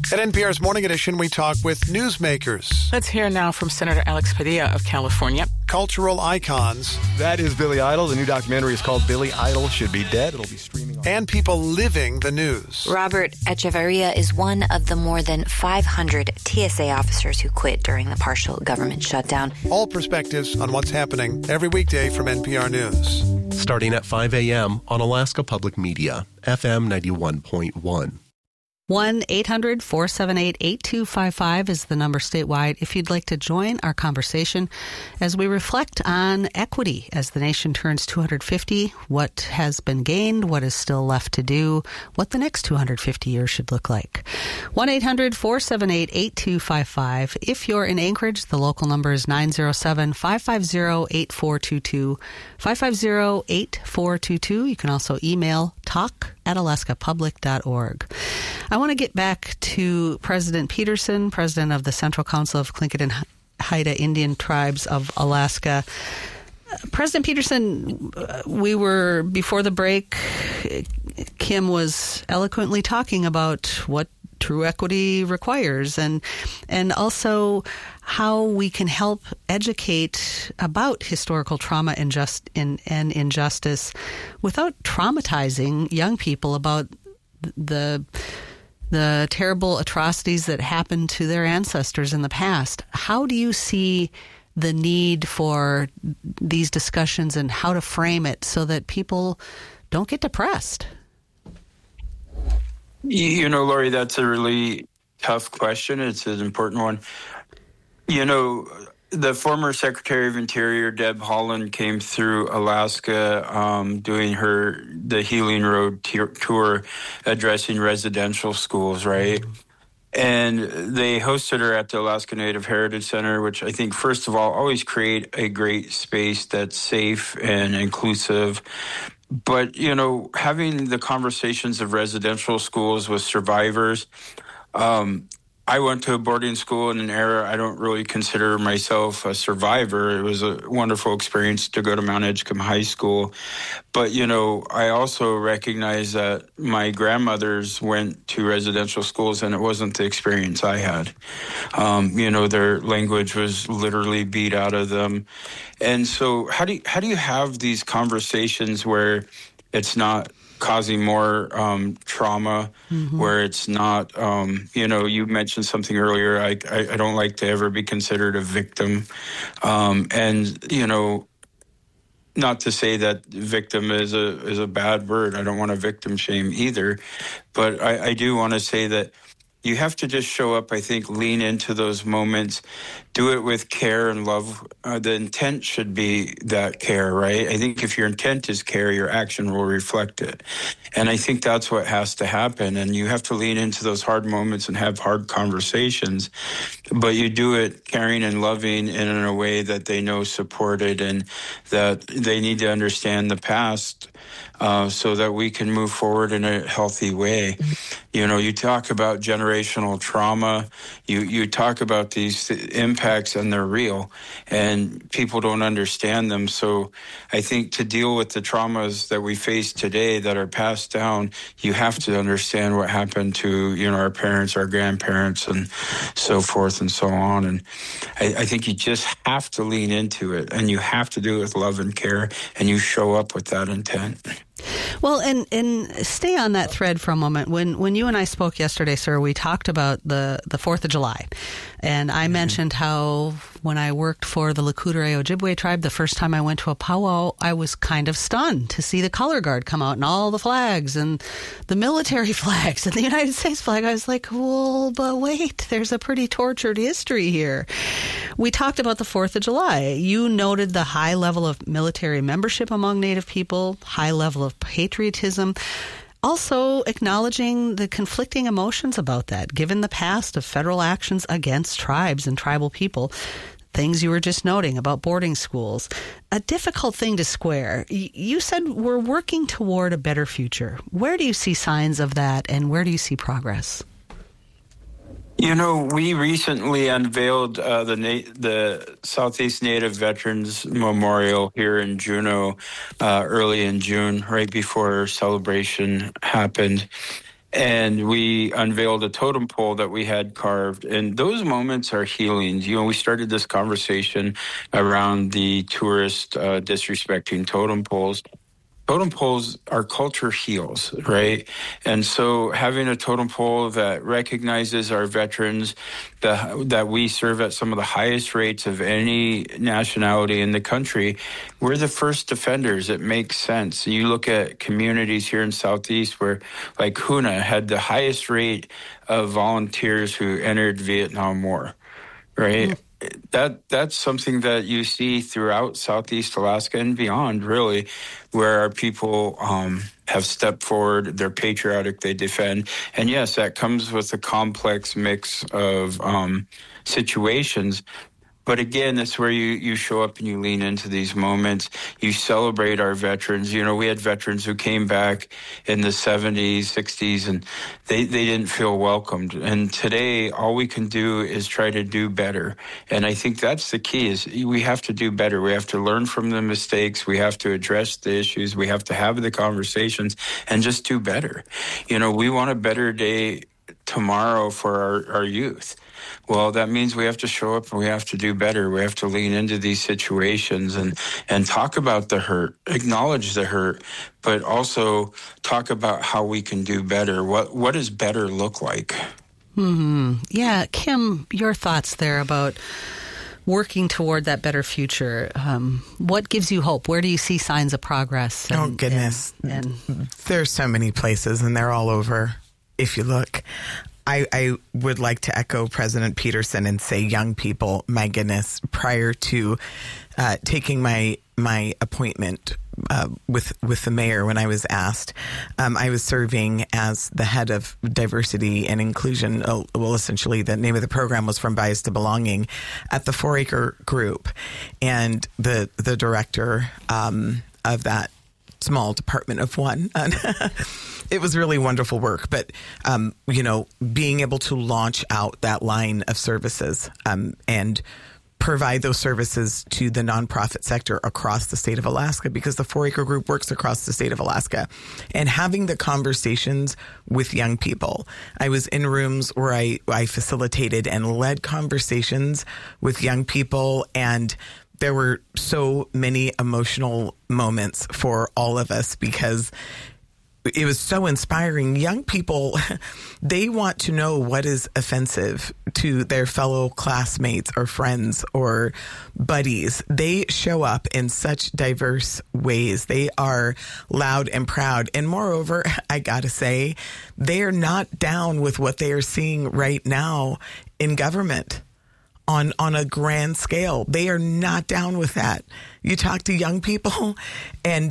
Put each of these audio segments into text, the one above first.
At NPR's Morning Edition, we talk with newsmakers. Let's hear now from Senator Alex Padilla of California. Cultural icons. That is Billy Idol. The new documentary is called Billy Idol Should Be Dead. It'll be streaming on... And people living the news. Robert Echeverria is one of the more than 500 TSA officers who quit during the partial government shutdown. All perspectives on what's happening every weekday from NPR News. Starting at 5 a.m. on Alaska Public Media, FM 91.1. 1-800-478-8255 is the number statewide if you'd like to join our conversation as we reflect on equity as the nation turns 250, what has been gained, what is still left to do, what the next 250 years should look like. 1-800-478-8255. If you're in Anchorage, the local number is 907-550-8422, 550-8422. You can also email talk@alaskapublic.org. I want to get back to President Peterson, president of the Central Council of Tlingit and Haida Indian Tribes of Alaska. President Peterson, we were, before the break, Kim was eloquently talking about what true equity requires and also how we can help educate about historical trauma and injustice without traumatizing young people about the terrible atrocities that happened to their ancestors in the past. How do you see the need for these discussions and how to frame it so that people don't get depressed? You know, Lori, that's a really tough question. It's an important one. You know, the former Secretary of Interior, Deb Haaland, came through Alaska doing the Healing Road tour, addressing residential schools, right? And they hosted her at the Alaska Native Heritage Center, which I think, first of all, always create a great space that's safe and inclusive. But, you know, having the conversations of residential schools with survivors, I went to a boarding school in an era I don't really consider myself a survivor. It was a wonderful experience to go to Mount Edgecombe High School. But, you know, I also recognize that my grandmothers went to residential schools and it wasn't the experience I had. You know, their language was literally beat out of them. And so how do you have these conversations where it's not causing more trauma, where it's not, you know, you mentioned something earlier, I don't like to ever be considered a victim. And, you know, not to say that victim is a bad word. I don't want to victim shame either. But I do want to say that you have to just show up, I think, lean into those moments, do it with care and love. The intent should be that care, right? I think if your intent is care, your action will reflect it. And I think that's what has to happen. And you have to lean into those hard moments and have hard conversations. But you do it caring and loving and in a way that they know supported and that they need to understand the past so that we can move forward in a healthy way. You know, you talk about generational trauma, you talk about these impacts and they're real and people don't understand them. So I think to deal with the traumas that we face today that are passed down, you have to understand what happened to, you know, our parents, our grandparents and so forth and so on. And I think you just have to lean into it and you have to do it with love and care and you show up with that intent. Well, and stay on that thread for a moment. When you and I spoke yesterday, sir, we talked about the 4th of July. And I mentioned how when I worked for the Lakota Ojibwe tribe, the first time I went to a powwow, I was kind of stunned to see the color guard come out and all the flags and the military flags and the United States flag. I was like, well, but wait, there's a pretty tortured history here. We talked about the 4th of July. You noted the high level of military membership among Native people, high level of patriotism. Also acknowledging the conflicting emotions about that, given the past of federal actions against tribes and tribal people, things you were just noting about boarding schools. A difficult thing to square. You said we're working toward a better future. Where do you see signs of that, and where do you see progress? You know, we recently unveiled the Southeast Native Veterans Memorial here in Juneau early in June, right before celebration happened. And we unveiled a totem pole that we had carved. And those moments are healing. We started this conversation around the tourist disrespecting totem poles. Totem poles, our culture heals, right? And so having a totem pole that recognizes our veterans, that we serve at some of the highest rates of any nationality in the country, we're the first defenders. It makes sense. You look at communities here in Southeast where, like Hoonah, had the highest rate of volunteers who entered Vietnam War, right? Mm. That's something that you see throughout Southeast Alaska and beyond, really, where our people have stepped forward. They're patriotic. They defend. And yes, that comes with a complex mix of situations. But again, that's where you show up and you lean into these moments. You celebrate our veterans. We had veterans who came back in the 70s, 60s, and they didn't feel welcomed. And today, all we can do is try to do better. And I think that's the key, is we have to do better. We have to learn from the mistakes. We have to address the issues. We have to have the conversations and just do better. We want a better day tomorrow for our youth. Well, that means we have to show up and we have to do better. We have to lean into these situations and talk about the hurt, acknowledge the hurt, but also talk about how we can do better. What does better look like? Mm-hmm. Yeah, Kim, your thoughts there about working toward that better future. What gives you hope? Where do you see signs of progress? Oh, goodness. And there's so many places, and they're all over if you look. I would like to echo President Peterson and say, young people, my goodness, prior to taking my appointment with the mayor, when I was asked, I was serving as the head of diversity and inclusion. Well, essentially, the name of the program was From Bias to Belonging at the 4-Acre Group. And the director of that small department of one. It was really wonderful work, but, being able to launch out that line of services and provide those services to the nonprofit sector across the state of Alaska, because the 4-Acre Group works across the state of Alaska, and having the conversations with young people. I was in rooms where I facilitated and led conversations with young people, and there were so many emotional moments for all of us because it was so inspiring. Young people, they want to know what is offensive to their fellow classmates or friends or buddies. They show up in such diverse ways. They are loud and proud. And moreover, I gotta say, they are not down with what they are seeing right now in government. On a grand scale. They are not down with that. You talk to young people and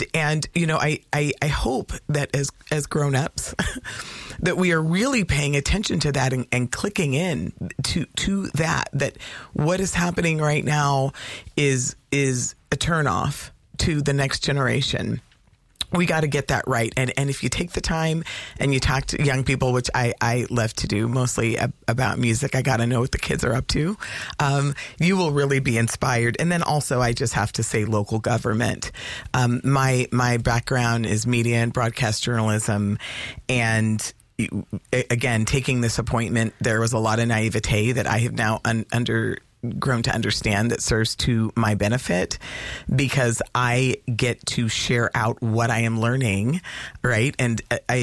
I hope that as grown-ups that we are really paying attention to that and clicking in to that what is happening right now is a turnoff to the next generation. We got to get that right. And if you take the time and you talk to young people, which I love to do, mostly about music, I got to know what the kids are up to. You will really be inspired. And then also, I just have to say local government. My background is media and broadcast journalism. And again, taking this appointment, there was a lot of naivete that I have now grown to understand that serves to my benefit, because I get to share out what I am learning, right? And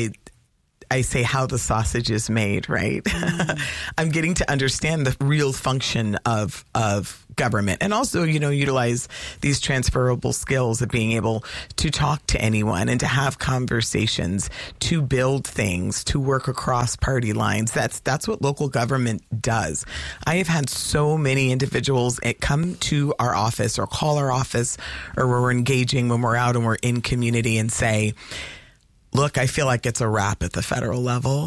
I say how the sausage is made, right? I'm getting to understand the real function of government, and also, utilize these transferable skills of being able to talk to anyone and to have conversations, to build things, to work across party lines. That's what local government does. I have had so many individuals come to our office or call our office, or where we're engaging when we're out and we're in community, and say, look, I feel like it's a wrap at the federal level.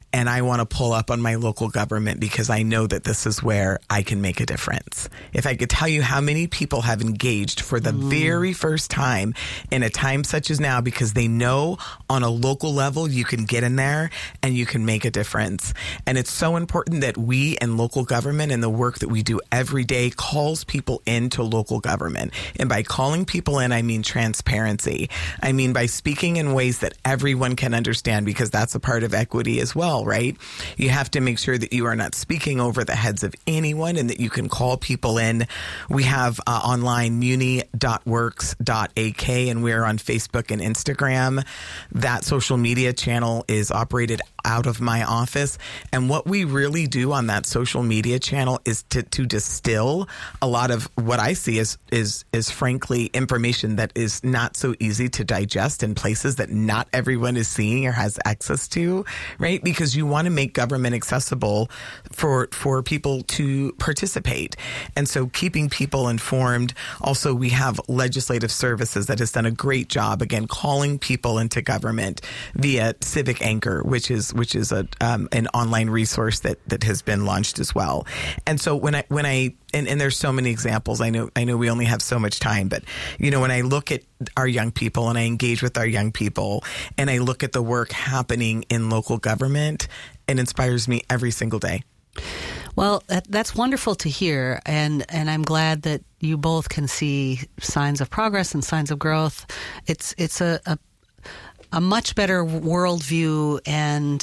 and I want to pull up on my local government because I know that this is where I can make a difference. If I could tell you how many people have engaged for the very first time in a time such as now because they know on a local level you can get in there and you can make a difference. And it's so important that we and local government and the work that we do every day calls people into local government. And by calling people in, I mean transparency. I mean by speaking in ways that everyone can understand, because that's a part of equity as well, right? You have to make sure that you are not speaking over the heads of anyone and that you can call people in. We have online muni.works.ak, and we're on Facebook and Instagram. That social media channel is operated out of my office. And what we really do on that social media channel is to distill a lot of what I see is frankly information that is not so easy to digest in places that not everyone is seeing or has access to, right? Because you want to make government accessible for people to participate. And so keeping people informed. Also, we have legislative services that has done a great job, again, calling people into government via Civic Anchor, which is an online resource that has been launched as well. And so when I there's so many examples. I know we only have so much time, but when I look at our young people and I engage with our young people and I look at the work happening in local government, it inspires me every single day. Well, that's wonderful to hear, and I'm glad that you both can see signs of progress and signs of growth. It's a much better worldview and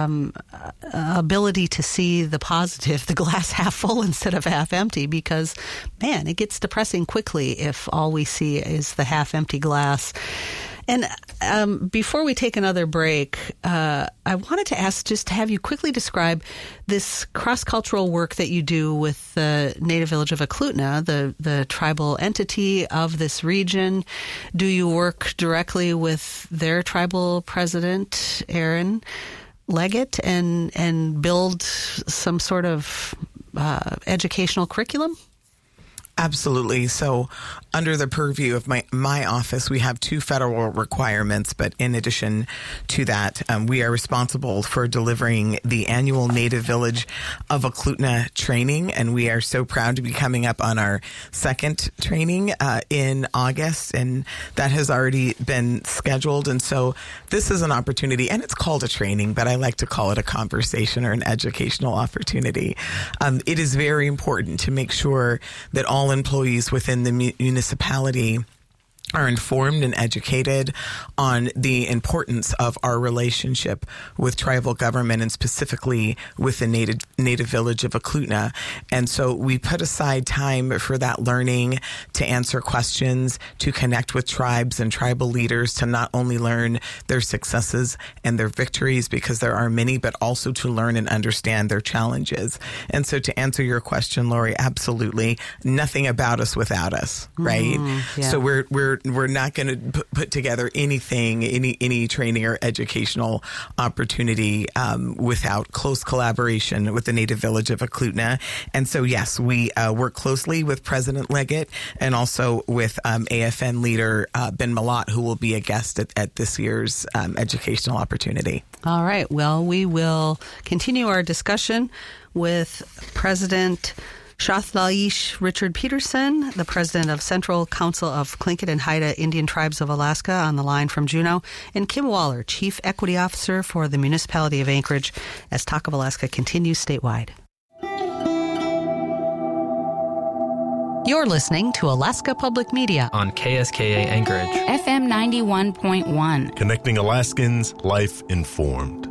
ability to see the positive, the glass half full instead of half empty, because, man, it gets depressing quickly if all we see is the half empty glass. And before we take another break, I wanted to ask, just to have you quickly describe this cross-cultural work that you do with the Native Village of Eklutna, the tribal entity of this region. Do you work directly with their tribal president, Aaron Leggett, and build some sort of educational curriculum? Absolutely. So under the purview of my office, we have 2 federal requirements. But in addition to that, we are responsible for delivering the annual Native Village of Eklutna training. And we are so proud to be coming up on our 2nd training in August. And that has already been scheduled. And so this is an opportunity, and it's called a training, but I like to call it a conversation or an educational opportunity. It is very important to make sure that all employees within the municipality are informed and educated on the importance of our relationship with tribal government and specifically with the Native Village of Eklutna. And so we put aside time for that learning, to answer questions, to connect with tribes and tribal leaders, to not only learn their successes and their victories, because there are many, but also to learn and understand their challenges. And so to answer your question, Lori, absolutely nothing about us without us, right? Yeah. So we're not going to put together anything, any training or educational opportunity without close collaboration with the Native Village of Eklutna. And so, yes, we work closely with President Leggett and also with AFN leader Ben Malott, who will be a guest at this year's educational opportunity. All right. Well, we will continue our discussion with President Shathlaish Richard Peterson, the president of Central Council of Tlingit and Haida Indian Tribes of Alaska, on the line from Juneau, and Kim Waller, Chief Equity Officer for the Municipality of Anchorage, as Talk of Alaska continues statewide. You're listening to Alaska Public Media on KSKA Anchorage, FM 91.1. Connecting Alaskans, life informed.